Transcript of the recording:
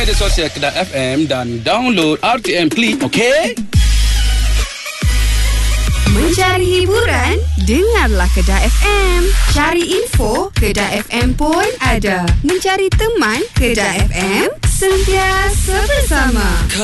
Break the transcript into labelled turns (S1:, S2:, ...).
S1: media sosial Kedah FM dan download RTM Klik, okey?
S2: Mencari hiburan, dengarlah Kedah FM. Cari info, Kedah FM pun ada. Mencari teman, Kedah FM sentiasa bersama.